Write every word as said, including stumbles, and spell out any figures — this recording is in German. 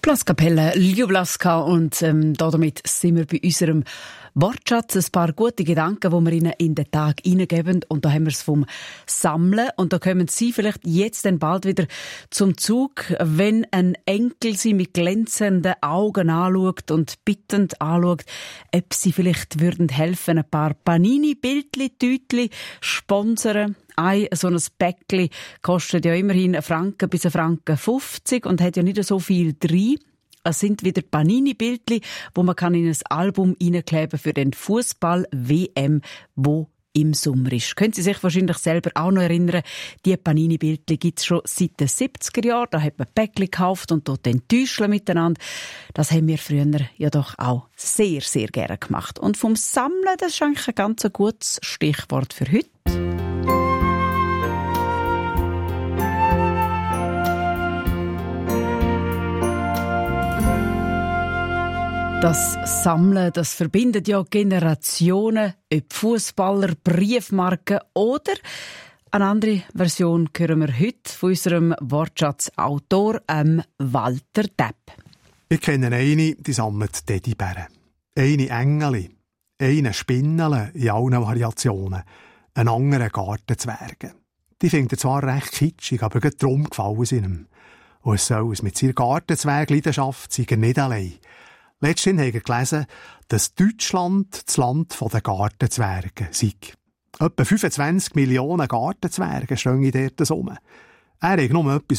Blaskapelle, Ljublaska und ähm, damit sind wir bei unserem Wortschatz. Ein paar gute Gedanken, die wir Ihnen in den Tag hineingeben. Und da haben wir es vom Sammeln. Und da kommen Sie vielleicht jetzt dann bald wieder zum Zug, wenn ein Enkel Sie mit glänzenden Augen anschaut und bittend anschaut, ob Sie vielleicht würden helfen, ein paar Panini-Bildli-Tütli sponsern. Ein so ein Päckchen kostet ja immerhin einen Franken bis einen Franken fünfzig und hat ja nicht so viel drin. Es sind wieder Panini-Bildchen, wo man kann in ein Album reinkleben für den Fußball-W M, wo im Sommer ist. Können Sie sich wahrscheinlich selber auch noch erinnern, die Panini-Bildchen gibt es schon seit den siebziger Jahren. Da hat man Päckchen gekauft und dort den Täuscheln miteinander. Das haben wir früher ja doch auch sehr, sehr gerne gemacht. Und vom Sammeln, das ist eigentlich ein ganz gutes Stichwort für heute. Das Sammeln, das verbindet ja Generationen, ob Fußballer, Briefmarken oder eine andere Version hören wir heute von unserem Wortschatzautor, ähm, Walter Depp. Ich kenne eine, die sammelt Teddybären. Eine Engel, eine Spinnele in allen Variationen, einen anderen Gartenzwerge. Die findet er zwar recht kitschig, aber gerade darum gefallen sie ihm. Und es soll es mit seiner Gartenzwergleidenschaft sei er nicht allein. Letztens habe ich gelesen, dass Deutschland das Land der Gartenzwerge sei. Etwa fünfundzwanzig Millionen Gartenzwerge stehen dort rum. Er hat nur etwas